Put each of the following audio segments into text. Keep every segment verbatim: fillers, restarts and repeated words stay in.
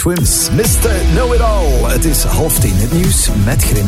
Twins, mister Know-it-all. Het is half tien, het nieuws met Grim.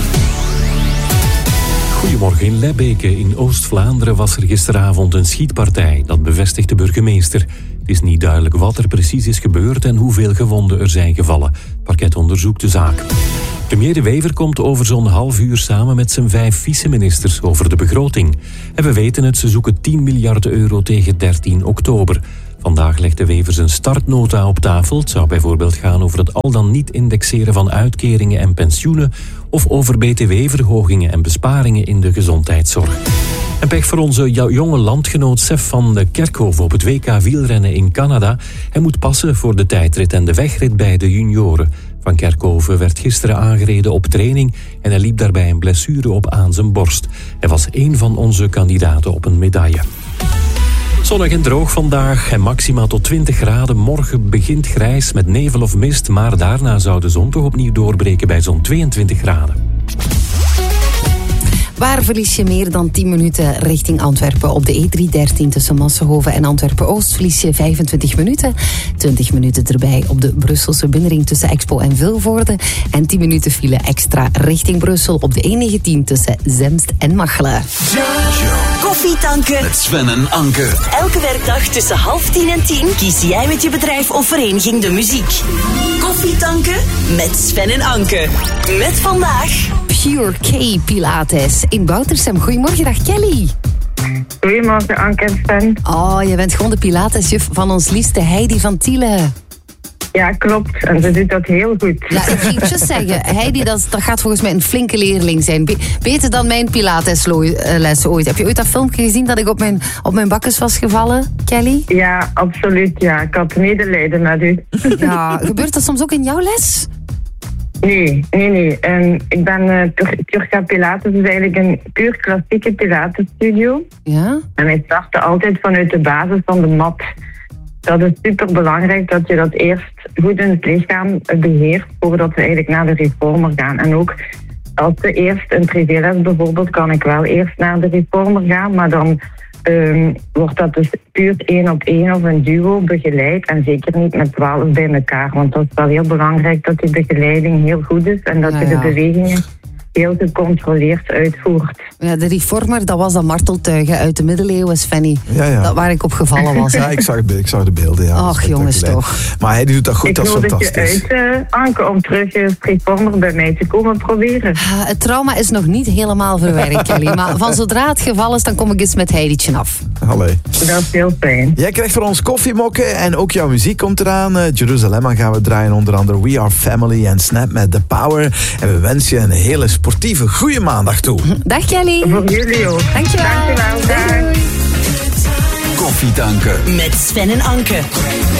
Goedemorgen. In Lebbeke in Oost-Vlaanderen was er gisteravond een schietpartij. Dat bevestigt de burgemeester. Het is niet duidelijk wat er precies is gebeurd en hoeveel gewonden er zijn gevallen. Het parket onderzoekt de zaak. Premier De Wever komt over zo'n half uur samen met zijn vijf vice-ministers over de begroting. En we weten het, ze zoeken tien miljard euro tegen dertien oktober. Vandaag legt De Wever zijn startnota op tafel. Het zou bijvoorbeeld gaan over het al dan niet indexeren van uitkeringen en pensioenen of over B T W-verhogingen en besparingen in de gezondheidszorg. En pech voor onze jonge landgenoot Sef van Kerkhoven op het W K wielrennen in Canada. Hij moet passen voor de tijdrit en de wegrit bij de junioren. Van Kerkhoven werd gisteren aangereden op training en hij liep daarbij een blessure op aan zijn borst. Hij was één van onze kandidaten op een medaille. Zonnig en droog vandaag en maxima tot twintig graden. Morgen begint grijs met nevel of mist, maar daarna zou de zon toch opnieuw doorbreken bij zo'n tweeëntwintig graden. Waar verlies je meer dan tien minuten richting Antwerpen? Op de E driehonderddertien tussen Massenhoven en Antwerpen-Oost verlies je vijfentwintig minuten. twintig minuten erbij op de Brusselse binnenring tussen Expo en Vilvoorde. En tien minuten file extra richting Brussel op de E negentien tussen Zemst en Machelen. Koffietanken met Sven en Anke. Elke werkdag tussen half tien en tien kies jij met je bedrijf of vereniging de muziek. Koffietanken met Sven en Anke. Met vandaag Pure K Pilates in Boutersem. Goedemorgen, dag Kelly. Goedemorgen, Anke en Sven. Oh, je bent gewoon de Pilatesjuf van ons liefste Heidi van Tielen. Ja, klopt. En ze doet dat heel goed. Ja, ik ging just zeggen, Heidi, dat, dat gaat volgens mij een flinke leerling zijn. Be- beter dan mijn Pilatesles ooit. Heb je ooit dat filmpje gezien dat ik op mijn, op mijn bakkes was gevallen, Kelly? Ja, absoluut. Ja, ik had medelijden met u. Ja, gebeurt dat soms ook in jouw les? Nee, nee, nee. En ik ben uh, Tur- Turca Pilates is eigenlijk een puur klassieke Pilatesstudio. Ja? En wij starten altijd vanuit de basis van de mat. Dat is super belangrijk dat je dat eerst goed in het lichaam beheert voordat we eigenlijk naar de reformer gaan. En ook als we eerst een privéles bijvoorbeeld, kan ik wel eerst naar de reformer gaan, maar dan um, wordt dat dus puur één op één of een duo begeleid en zeker niet met twaalf bij elkaar. Want dat is wel heel belangrijk dat die begeleiding heel goed is en dat ja, je de ja. bewegingen heel gecontroleerd uitvoert. Ja, de reformer, dat was dat marteltuigen uit de middeleeuwen, Svenny. Ja, ja. Dat waar ik op gevallen was. Ja, ik zag, ik zag de beelden. Ja. Ach, jongens toch. Maar hij doet dat goed, Ik dat is nodig fantastisch. je uit, uh, Anke, om terug uh, reformer bij mij te komen proberen. Ah, het trauma is nog niet helemaal verwerkt, Kelly. Maar van zodra het geval is, dan kom ik eens met Heidi'tje af. Allee. Dat is heel fijn. Jij krijgt voor ons koffiemokken en ook jouw muziek komt eraan. Uh, Jeruzalem gaan we draaien, onder andere We Are Family en Snap met The Power. En we wensen je een hele sportieve goede maandag toe. Dag Kelly. Voor jullie ook. Dankjewel. Dankjewel. Dag. Koffietanken met Sven en Anke.